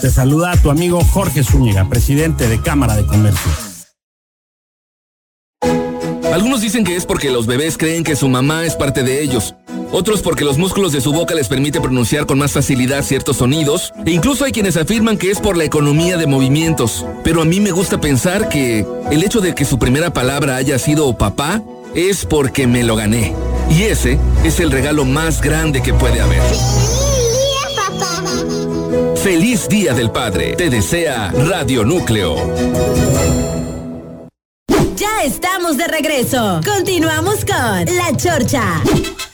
Te saluda tu amigo Jorge Zúñiga, presidente de Cámara de Comercio. Algunos dicen que es porque los bebés creen que su mamá es parte de ellos. Otros porque los músculos de su boca les permite pronunciar con más facilidad ciertos sonidos. E incluso hay quienes afirman que es por la economía de movimientos. Pero a mí me gusta pensar que el hecho de que su primera palabra haya sido papá es porque me lo gané. Y ese es el regalo más grande que puede haber. ¡Feliz Día del Padre! Te desea Radio Núcleo. Ya estamos de regreso. Continuamos con La Chorcha.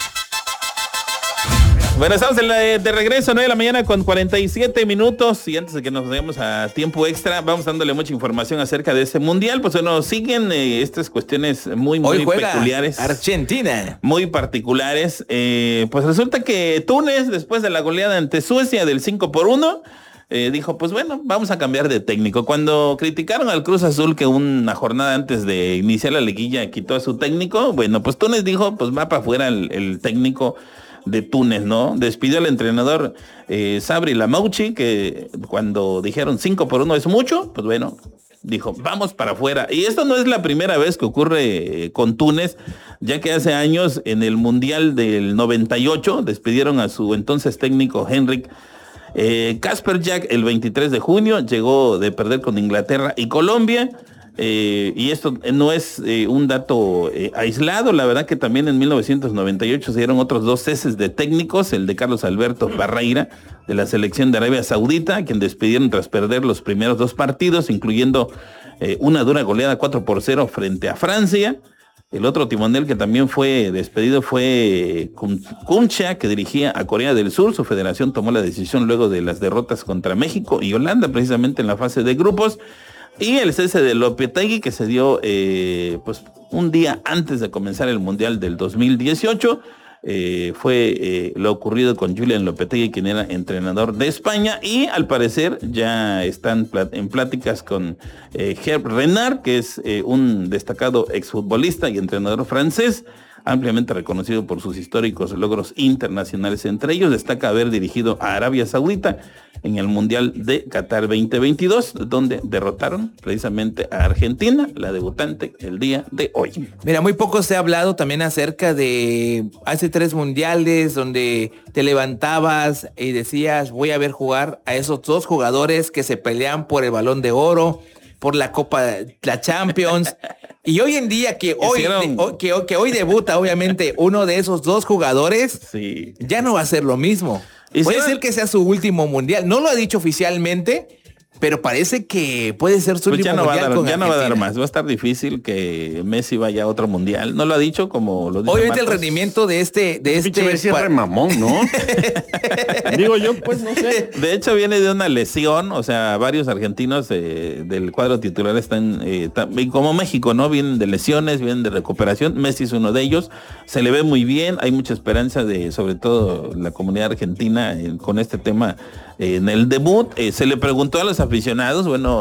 Bueno, estamos de regreso, 9 de la mañana con 47 minutos. Y antes de que nos vayamos a tiempo extra, vamos dándole mucha información acerca de ese mundial. Pues bueno, siguen estas cuestiones muy peculiares. Argentina. Muy particulares. Pues resulta que Túnez, después de la goleada ante Suecia del 5-1, dijo, pues bueno, vamos a cambiar de técnico. Cuando criticaron al Cruz Azul que una jornada antes de iniciar la liguilla quitó a su técnico, bueno, pues Túnez dijo, pues va para afuera el técnico de Túnez, ¿no? Despidió al entrenador Sabri Lamouchi, que cuando dijeron 5-1 es mucho, pues bueno, dijo, vamos para afuera. Y esto no es la primera vez que ocurre con Túnez, ya que hace años en el Mundial del 98 despidieron a su entonces técnico Henrik Kasperjak el 23 de junio, llegó de perder con Inglaterra y Colombia. Y esto no es un dato aislado, la verdad que también en 1998 se dieron otros 2 ceses de técnicos, el de Carlos Alberto Barreira de la selección de Arabia Saudita, quien despidieron tras perder los primeros 2 partidos, incluyendo una dura goleada 4-0 frente a Francia. El otro timonel que también fue despedido fue Kumcha, que dirigía a Corea del Sur. Su federación tomó la decisión luego de las derrotas contra México y Holanda, precisamente en la fase de grupos. Y el cese de Lopetegui, que se dio pues un día antes de comenzar el Mundial del 2018, fue lo ocurrido con Julian Lopetegui, quien era entrenador de España, y al parecer ya están en pláticas con Hervé Renard, que es un destacado exfutbolista y entrenador francés, ampliamente reconocido por sus históricos logros internacionales. Entre ellos destaca haber dirigido a Arabia Saudita en el Mundial de Qatar 2022, donde derrotaron precisamente a Argentina, la debutante, el día de hoy. Mira, muy poco se ha hablado también acerca de hace 3 mundiales donde te levantabas y decías, voy a ver jugar a esos 2 jugadores que se pelean por el Balón de Oro, por la Copa, la Champions. Y hoy en día que hoy debuta obviamente uno de esos 2 jugadores, sí, ya no va a ser lo mismo. Puede ser que sea su último mundial. No lo ha dicho oficialmente, pero parece que puede ser su último mundial con Argentina. Ya no va a dar más. Va a estar difícil que Messi vaya a otro mundial. No lo ha dicho como lo dice obviamente Marcos. El rendimiento de este Messi es re mamón, ¿no? Digo yo, pues no sé. De hecho viene de una lesión, o sea, varios argentinos del cuadro titular están como México, ¿no? Vienen de lesiones, vienen de recuperación. Messi es uno de ellos. Se le ve muy bien. Hay mucha esperanza de, sobre todo, la comunidad argentina con este tema en el debut. Se le preguntó a los aficionados, bueno,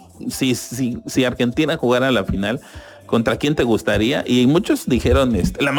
si Argentina jugara la final, ¿contra quién te gustaría? Y muchos dijeron, la